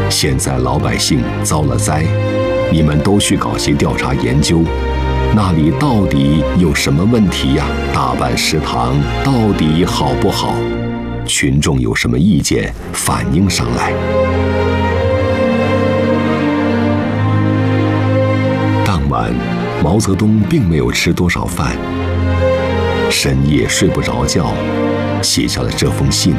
现在老百姓遭了灾，你们都去搞些调查研究，那里到底有什么问题呀？大办食堂到底好不好？群众有什么意见，反映上来。当晚，毛泽东并没有吃多少饭，深夜睡不着觉，写下了这封信。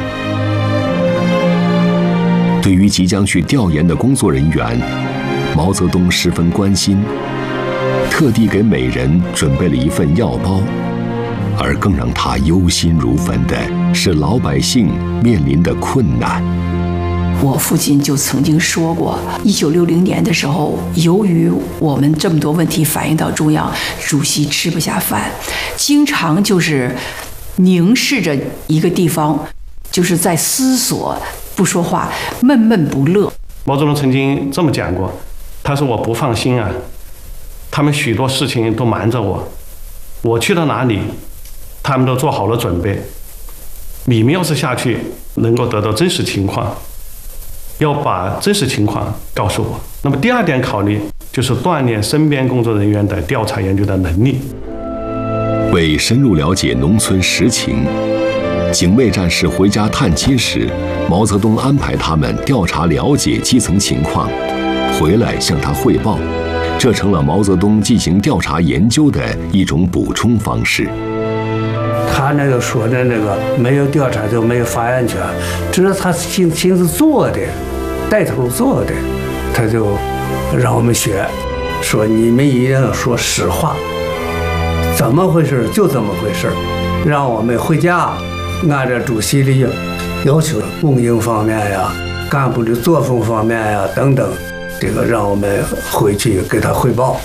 对于即将去调研的工作人员，毛泽东十分关心，特地给每人准备了一份药包。而更让他忧心如焚的是老百姓面临的困难。 我父亲就曾经说过，1960年的时候，由于我们这么多问题反映到中央，主席吃不下饭，经常就是凝视着一个地方，就是在思索，不说话，闷闷不乐。 毛泽东曾经这么讲过，他说我不放心啊，他们许多事情都瞒着我，我去到哪里他们都做好了准备，你们要是下去能够得到真实情况，要把真实情况告诉我。那么第二点考虑就是锻炼身边工作人员的调查研究的能力。 为深入了解农村实情，警卫战士回家探亲时，毛泽东安排他们调查了解基层情况，回来向他汇报，这成了毛泽东进行调查研究的一种补充方式。 他那个说的那个没有调查就没有发言权，这是他亲自做的，带头做的，他就让我们学，说你们一定要说实话，怎么回事就这么回事，让我们回家按照主席的要求，供应方面呀、干部的作风方面呀等等，这个让我们回去给他汇报。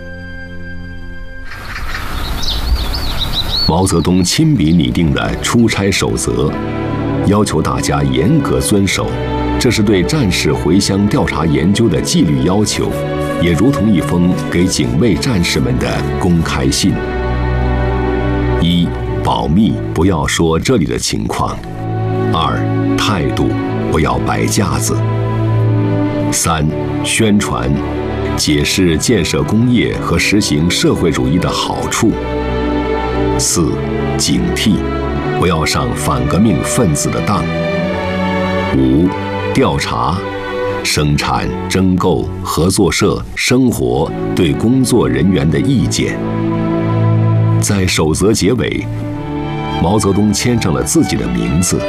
毛泽东亲笔拟定了出差守则，要求大家严格遵守，这是对战士回乡调查研究的纪律要求，也如同一封给警卫战士们的公开信。一、保密，不要说这里的情况；二、态度，不要摆架子；三、宣传，解释建设工业和实行社会主义的好处；四、警惕，不要上反革命分子的当；五、调查，生产、征购、合作社、生活对工作人员的意见。在守则结尾，毛泽东签上了自己的名字。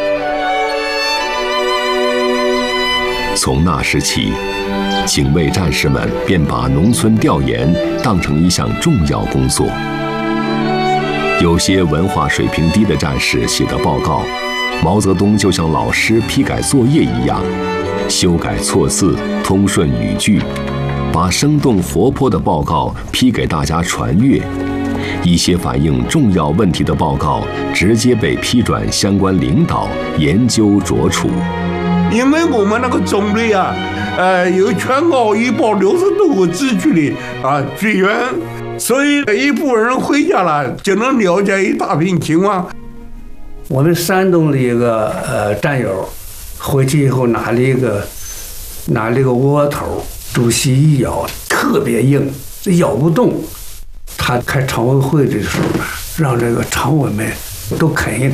从那时起，警卫战士们便把农村调研当成一项重要工作。有些文化水平低的战士写的报告，毛泽东就像老师批改作业一样，修改错字，通顺语句，把生动活泼的报告批给大家传阅。一些反映重要问题的报告直接被批转相关领导研究酌处。 因为我们那个种类啊，有全国160多个支局的局员，所以一部分人回家了就能了解一大片情况。 我们山东的一个战友回去以后拿了一个窝头，主席一咬特别硬，咬不动。他开常委会的时候，让这个常委们都啃一啃。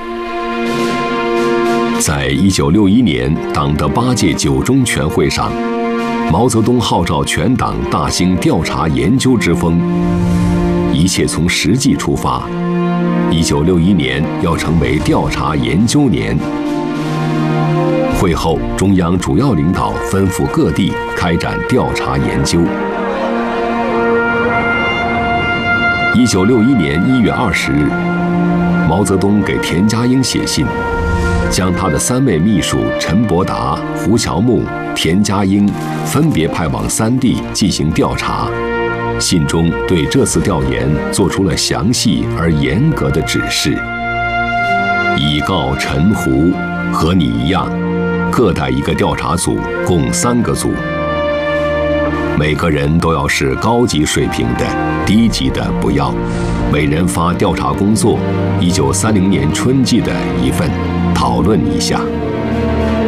在1961年党的8届9中全会上，毛泽东号召全党大兴调查研究之风，一切从实际出发。1961年要成为调查研究年。会后，中央主要领导吩咐各地开展调查研究。1961年1月20日，毛泽东给田家英写信，将他的3位秘书陈伯达、胡乔木、田家英分别派往3地进行调查。信中对这次调研做出了详细而严格的指示。已告陈胡，和你一样，各带一个调查组，共3个组。每个人都要是高级水平的，低级的不要。每人发调查工作，1930年春季的一份，讨论一下。